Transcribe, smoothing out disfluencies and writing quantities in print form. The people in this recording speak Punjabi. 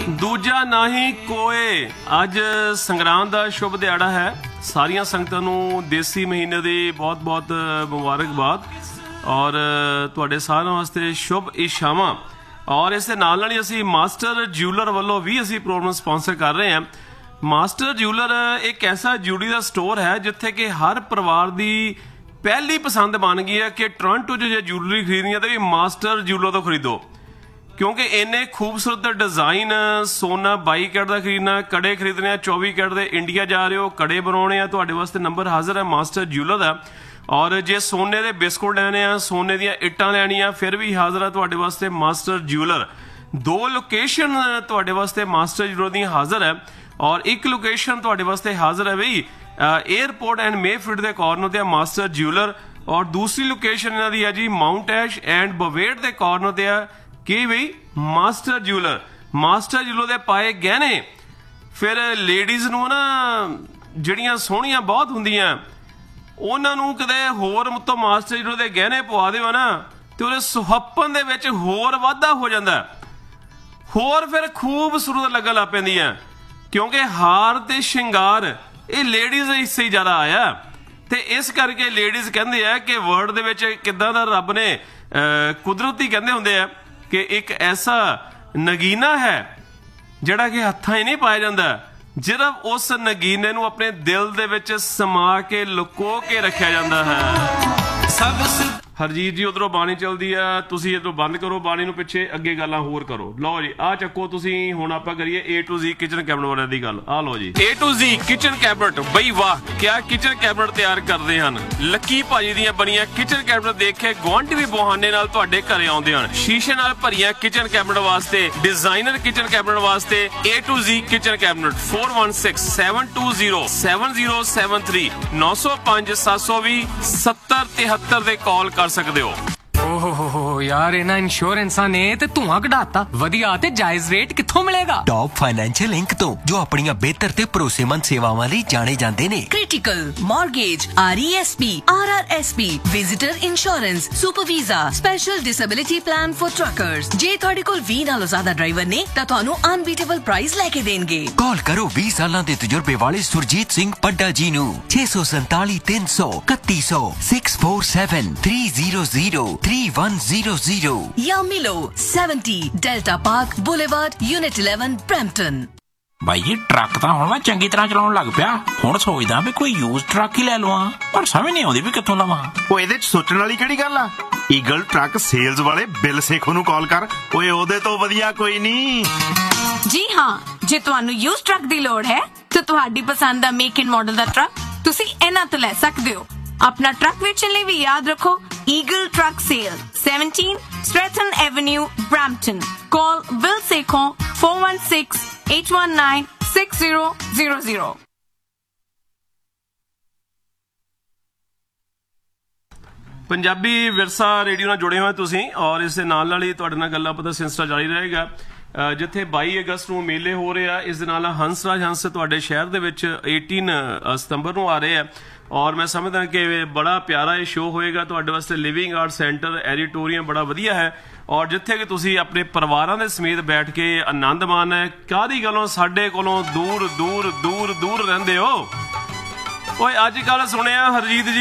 ਦੂਜਾ ਨਹੀਂ ਕੋਏ। ਅੱਜ ਸੰਗਰਾਂਦ ਦਾ ਸ਼ੁਭ ਦਿਹਾੜਾ ਹੈ। ਸਾਰੀਆਂ ਸੰਗਤਾਂ ਨੂੰ ਦੇਸੀ ਮਹੀਨੇ ਦੀ ਬਹੁਤ ਬਹੁਤ ਮੁਬਾਰਕਬਾਦ ਔਰ ਤੁਹਾਡੇ ਸਾਰਿਆਂ ਵਾਸਤੇ ਸ਼ੁਭ ਇਸ਼ਾਵਾਂ। ਔਰ ਇਸ ਦੇ ਨਾਲ ਹੀ ਅਸੀਂ ਮਾਸਟਰ ਜਿਊਲਰ ਵੱਲੋਂ ਵੀ ਅਸੀਂ ਪ੍ਰੋਗਰਾਮ ਸਪਾਂਸਰ ਕਰ ਰਹੇ ਹਾਂ। ਮਾਸਟਰ ਜਿਊਲਰ ਇੱਕ ਐਸਾ ਜਿਊਲਰੀ ਦਾ ਸਟੋਰ ਹੈ ਜਿੱਥੇ ਕਿ ਹਰ ਪਰਿਵਾਰ ਦੀ ਪਹਿਲੀ ਪਸੰਦ ਬਣ ਗਈ ਹੈ ਕਿ ਟੋਰਾਂਟੋ 'ਚ ਜੇ ਜਿਊਲਰੀ ਖਰੀਦਣੀ ਹੈ ਤਾਂ ਵੀ ਮਾਸਟਰ ਜਿਊਲਰ ਤੋਂ ਖਰੀਦੋ, ਕਿਉਂਕਿ ਇੰਨੇ ਖੂਬਸੂਰਤ ਡਿਜ਼ਾਈਨ। ਸੋਨਾ 22 ਕੈਰਟ ਦਾ ਖਰੀਦਣਾ, ਕੜੇ ਖਰੀਦਣੇ ਆ 24 ਕੈਰਟ ਦੇ, ਇੰਡੀਆ ਜਾ ਰਹੇ ਹੋ ਕੜੇ ਬਣਾਉਣੇ ਆ, ਤੁਹਾਡੇ ਵਾਸਤੇ ਨੰਬਰ ਹਾਜ਼ਰ ਹੈ ਮਾਸਟਰ ਜਿਊਲਰ ਦਾ। ਔਰ ਜੇ ਸੋਨੇ ਦੇ ਬਿਸਕੁਟ ਲੈਣੇ ਆ, ਸੋਨੇ ਦੀਆਂ ਇੱਟਾਂ ਲੈਣੀਆਂ, ਫਿਰ ਵੀ ਹਾਜ਼ਰ ਹੈ ਤੁਹਾਡੇ ਵਾਸਤੇ ਮਾਸਟਰ ਜਿਊਲਰ। 2 ਲੋਕੇਸ਼ਨ ਤੁਹਾਡੇ ਵਾਸਤੇ ਮਾਸਟਰ ਜਿਊਲਰ ਦੀਆਂ ਹਾਜ਼ਰ ਹੈ ਔਰ ਇੱਕ ਲੋਕੇਸ਼ਨ ਤੁਹਾਡੇ ਵਾਸਤੇ ਹਾਜ਼ਰ ਹੈ ਬਈ 에ਅਰਪੋਰਟ ਐਂਡ ਮੇਫਿਲਡ ਦੇ ਕਾਰਨਰ ਤੇ ਮਾਸਟਰ ਜਿਊਲਰ। ਔਰ ਦੂਸਰੀ ਲੋਕੇਸ਼ਨ ਇਹਨਾਂ ਦੀ ਹੈ ਜੀ ਮਾਊਂਟ ਐਸ਼ ਐਂਡ ਬਵੇਟ ਦੇ ਕਾਰਨਰ ਤੇ ਹੈ ਕੀ ਬਈ ਮਾਸਟਰ ਜਿਊਲਰ। ਮਾਸਟਰ ਜਿਊਲਰ ਦੇ ਪਾਏ ਗਹਿਣੇ ਫਿਰ ਲੇਡੀਜ਼ ਨੂੰ ਨਾ ਜਿਹੜੀਆਂ ਸੋਹਣੀਆਂ ਬਹੁਤ ਹੁੰਦੀਆਂ ਉਹਨਾਂ ਨੂੰ ਕਿਤੇ ਹੋਰ ਮੁੱਤੋਂ ਮਾਸਟਰ ਜਿਊਲਰ ਦੇ ਗਹਿਣੇ ਪਵਾ ਦਿਓ ਨਾ ਤੇ ਉਹਦੇ ਸੁਹੱਪਣ ਦੇ ਵਿੱਚ ਹੋਰ ਵਾਧਾ ਹੋ ਜਾਂਦਾ, ਹੋਰ ਫਿਰ ਖੂਬਸੂਰਤ ਲੱਗਣ ਲੱਗ ਪੈਂਦੀਆਂ, ਕਿਉਂਕਿ ਹਾਰ ਤੇ ਸ਼ਿੰਗਾਰ ਇਹ ਲੇਡੀਜ਼ ਹਿੱਸੇ ਜ਼ਿਆਦਾ ਆਇਆ। ਤੇ ਇਸ ਕਰਕੇ ਲੇਡੀਜ਼ ਕਹਿੰਦੇ ਆ ਕਿ ਵਰਲਡ ਦੇ ਵਿੱਚ ਕਿੱਦਾਂ ਦਾ ਰੱਬ ਨੇ ਕੁਦਰਤੀ ਕਹਿੰਦੇ ਹੁੰਦੇ ਆ ਕਿ ਇੱਕ ਐਸਾ ਨਗੀਨਾ ਹੈ ਜਿਹੜਾ ਕਿ ਹੱਥਾਂ ਹੀ ਨਹੀਂ ਪਾਇਆ ਜਾਂਦਾ, ਜਿਹੜਾ ਉਸ ਨਗੀਨੇ ਨੂੰ ਆਪਣੇ ਦਿਲ ਦੇ ਵਿੱਚ ਸਮਾ ਕੇ ਲੁਕੋ ਕੇ ਰੱਖਿਆ ਜਾਂਦਾ ਹੈ। ਹਰਜੀਤ ਜੀ ਉਧਰੋਂ ਬਾਣੀ ਚੱਲਦੀ ਆ, ਤੁਸੀਂ ਇਧਰੋਂ ਬੰਦ ਕਰੋ ਬਾਣੀ ਨੂੰ, ਪਿੱਛੇ ਅੱਗੇ ਗੱਲਾਂ ਹੋਰ ਕਰੋ। ਲਓ ਜੀ ਆਹ ਚੱਕੋ ਤੁਸੀਂ। ਹੁਣ ਆਪਾਂ ਕਰੀਏ A to Z kitchen cabinet ਵਾਲਿਆਂ ਦੀ ਗੱਲ। ਆਹ ਲਓ ਜੀ A to Z kitchen cabinet. ਬਈ ਵਾਹ ਕਿਆ ਕਿਚਨ ਕੈਬਨਟ ਤਿਆਰ ਕਰਦੇ ਹਨ। ਲੱਕੀ ਭਾਜੀ ਦੀਆਂ ਬਣੀਆਂ ਕਿਚਨ ਕੈਬਨਟ ਦੇਖ ਕੇ ਗੁਆਂਢੀ ਵੀ ਬਹਾਨੇ ਨਾਲ ਤੁਹਾਡੇ ਘਰੇ ਆਉਂਦੇ ਹਨ। ਸ਼ੀਸ਼ੇ ਨਾਲ ਭਰੀਆਂ ਕਿਚਨ ਕੈਬਨਟ ਵਾਸਤੇ, ਡਿਜ਼ਾਈਨਰ ਕਿਚਨ ਕੈਬਨਟ ਵਾਸਤੇ A to Z kitchen cabinet 4167207073 905 720 7073 ਦੇ ਕਾਲ ਕਰ ਸਕਦੇ ਹੋ। ਓਹ ਯਾਰ ਇਹਨਾਂ ਇੰਸ਼ੋਰੈਂਸਾਂ ਨੇ ਤੇ ਧੂਆਂ ਕਢਾਤਾ। ਵਧੀਆ ਤੇ ਜਾਇਜ਼ ਰੇਟ ਕਿੱਥੋਂ ਮਿਲੇਗਾ? ਟੌਪ ਫਾਈਨੈਂਸ਼ੀਅਲ ਇੰਕ ਤੋਂ, ਜੋ ਆਪਣੀਆਂ ਬਿਹਤਰ ਤੇ ਭਰੋਸੇਮੰਦ ਸੇਵਾਵਾਂ ਲਈ ਜਾਣੇ ਜਾਂਦੇ ਨੇ। Critical, mortgage, RESP, RRSP, visitor insurance, super visa, special disability plan for truckers. ਜੇ ਤੁਹਾਡੇ ਕੋਲ 20 ਨਾਲੋਂ ਜ਼ਿਆਦਾ ਡਰਾਈਵਰ ਨੇ ਤਾਂ ਤੁਹਾਨੂੰ ਅਨਬੀਟੇਬਲ ਪ੍ਰਾਈਸ ਲੈ ਕੇ ਦੇਣਗੇ। ਕਾਲ ਕਰੋ 20 ਸਾਲਾਂ ਦੇ ਤਜਰਬੇ ਵਾਲੇ ਸੁਰਜੀਤ ਸਿੰਘ ਪੱਡਾ ਜੀ ਨੂੰ 647 300 3100 647 300 3100 ਜਾਂ ਮਿਲੋ 70 delta park boulevard, unit 11, Brampton. ਬਾਈ ਜੀ ਟਰੱਕ ਤਾਂ ਹੁਣ ਮੈਂ ਚੰਗੀ ਤਰ੍ਹਾਂ ਚਲਾਉਣ ਲੱਗ ਪਿਆ। ਹੁਣ ਸੋਚਦਾ ਵੀ ਕੋਈ ਯੂਜ਼ ਟਰੱਕ ਹੀ ਲੈ ਲਵਾਂ, ਪਰ ਸਮਝ ਨਹੀਂ ਆਉਂਦੀ ਵੀ ਕਿੱਥੋਂ ਲਵਾਂ। ਉਹ ਇਹਦੇ ਚ ਸੋਚਣ ਵਾਲੀ ਕਿਹੜੀ ਗੱਲ ਆ? ਈਗਲ ਟਰੱਕ ਸੇਲਜ਼ ਵਾਲੇ ਬਿਲ ਸੇਖੋ ਨੂੰ ਕਾਲ ਕਰ। ਓਏ ਉਹਦੇ ਤੋਂ ਵਧੀਆ ਕੋਈ ਨਹੀਂ। ਜੀ ਹਾਂ, ਜੇ ਤੁਹਾਨੂੰ ਯੂਜ਼ ਟਰੱਕ ਦੀ ਲੋੜ ਹੈ ਤਾਂ ਤੁਹਾਡੀ ਪਸੰਦ ਦਾ make and model the truck ਤੁਸੀਂ ਇਹਨਾਂ ਤੋਂ ਲੈ ਸਕਦੇ ਹੋ। ਆਪਣਾ ਟਰੱਕ ਵੇਚਣ ਲਈ ਵੀ ਯਾਦ ਰੱਖੋ eagle truck sale, 17 Stratton Avenue, Brampton. Call Bill Sekhon 416-819-6000. Punjabi ਵਿਰਸਾ ਰੇਡੀਓ ਨਾਲ ਜੁੜੇ ਹੋਏ ਤੁਸੀਂ ਔਰ ਇਸ ਦੇ ਨਾਲ ਹੀ ਤੁਹਾਡੇ ਨਾਲ ਗੱਲਾਂ ਪਤਾ ਸਿਲਸਿਲਾ ਜਾਰੀ ਰਹੇਗਾ। ਜਿੱਥੇ 22 ਅਗਸਤ ਨੂੰ ਮੇਲੇ ਹੋ ਰਹੇ ਆ, ਇਸ ਦੇ ਨਾਲ ਹੰਸਰਾਜ ਹੰਸ ਤੁਹਾਡੇ ਸ਼ਹਿਰ ਦੇ ਵਿੱਚ 18 ਸਤੰਬਰ ਨੂੰ ਆ ਰਹੇ ਆ ਔਰ ਮੈਂ ਸਮਝਦਾ ਕਿ ਬੜਾ ਪਿਆਰਾ ਇਹ ਸ਼ੋਅ ਹੋਏਗਾ ਤੁਹਾਡੇ ਵਾਸਤੇ। ਲਿਵਿੰਗ ਆਰਟ ਸੈਂਟਰ ਐਡੀਟੋਰੀਅਮ ਬੜਾ ਵਧੀਆ ਹੈ ਔਰ ਜਿੱਥੇ ਕਿ ਤੁਸੀਂ ਆਪਣੇ ਪਰਿਵਾਰਾਂ ਦੇ ਸਮੇਤ ਬੈਠ ਕੇ ਆਨੰਦ ਮਾਣਨਾ ਹੈ। ਕਾਹਦੀ ਗੱਲੋਂ ਸਾਡੇ ਕੋਲੋਂ ਦੂਰ ਦੂਰ ਦੂਰ ਦੂਰ ਰਹਿੰਦੇ ਹੋ। ਓਏ ਅੱਜ ਕੱਲ ਸੁਣਿਆ ਹਰਜੀਤ ਜੀ